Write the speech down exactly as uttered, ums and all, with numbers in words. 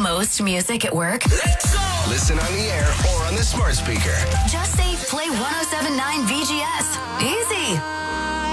most music at work? Let's go! Listen on the air or on the smart speaker. Just say play one oh seven point nine V G S.